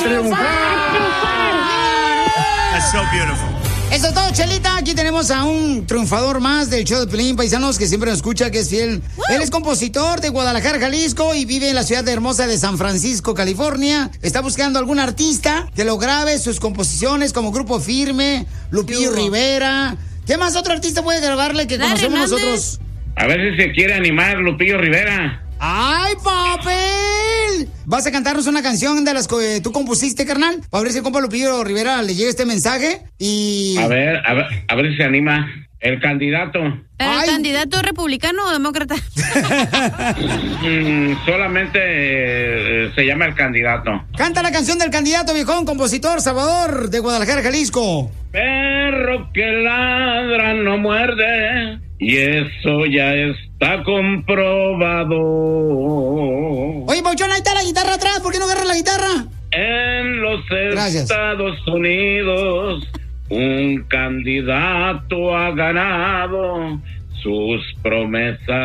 That's so beautiful. Eso es todo, Chelita. Aquí tenemos a un triunfador más del show de Piolín, paisanos, que siempre nos escucha, que es fiel. Él es compositor de Guadalajara, Jalisco, y vive en la ciudad hermosa de San Francisco, California. Está buscando algún artista que lo grabe sus composiciones como Grupo Firme, Lupillo Rivera. ¿Qué más otro artista puede grabarle que conocemos nosotros? A ver si se quiere animar Lupillo Rivera. ¡Ay, papel! ¿Vas a cantarnos una canción de las que tú compusiste, carnal? Para ver si el compa Lupillo Rivera le llega este mensaje y... A ver si se anima. El candidato. ¿El candidato republicano o demócrata? Solamente se llama El Candidato. Canta la canción del candidato, viejón, compositor, Salvador, de Guadalajara, Jalisco. Perro que ladra no muerde, y eso ya está comprobado. Oye, Pauchón, ahí está la guitarra atrás, ¿por qué no agarras la guitarra? En los Estados Unidos, un candidato ha ganado sus promesas